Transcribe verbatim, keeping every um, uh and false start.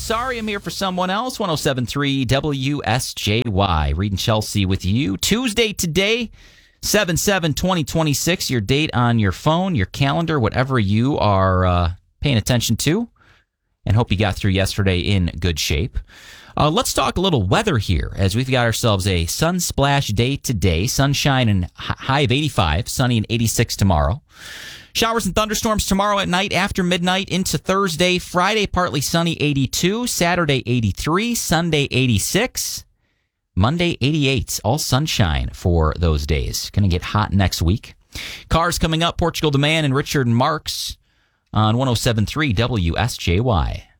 sorry, I'm here for someone else. one oh seven point three W S J Y. Reed and Chelsea with you. Tuesday today, seven seven twenty twenty-six. Your date on your phone, your calendar, whatever you are uh, paying attention to. And hope you got through yesterday in good shape. Uh, let's talk a little weather here, as we've got ourselves a sun splash day today. Sunshine and high of eighty-five, sunny and eighty-six tomorrow. Showers and thunderstorms tomorrow at night after midnight into Thursday. Friday, partly sunny, eighty-two. Saturday, eighty-three. Sunday, eighty-six. Monday, eighty-eight. All sunshine for those days. Going to get hot next week. Cars coming up. Portugal Demand and Richard Marks on one oh seven point three W S J Y.